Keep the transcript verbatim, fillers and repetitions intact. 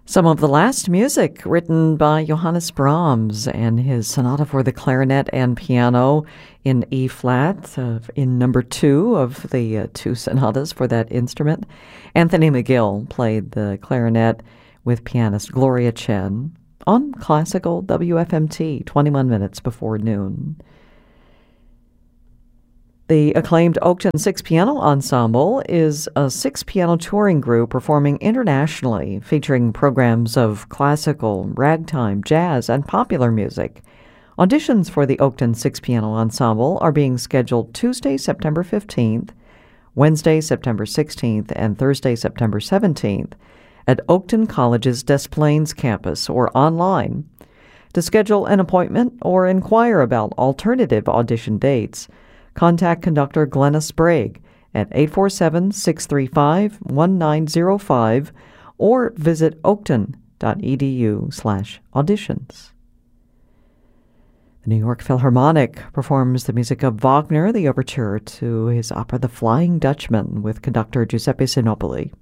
Some of the last music written by Johannes Brahms and his sonata for the clarinet and piano in E-flat, uh, in number two of the uh, two sonatas for that instrument. Anthony McGill played the clarinet with pianist Gloria Chen on classical W F M T, twenty-one minutes before noon. The acclaimed Oakton Six Piano Ensemble is a six-piano touring group performing internationally, featuring programs of classical, ragtime, jazz, and popular music. Auditions for the Oakton Six Piano Ensemble are being scheduled Tuesday, September fifteenth, Wednesday, September sixteenth, and Thursday, September seventeenth at Oakton College's Des Plaines campus or online. To schedule an appointment or inquire about alternative audition dates, contact conductor Glenna Sprague at eight four seven, six three five, one nine zero five or visit oakton.edu slash auditions. The New York Philharmonic performs the music of Wagner, the overture to his opera The Flying Dutchman with conductor Giuseppe Sinopoli.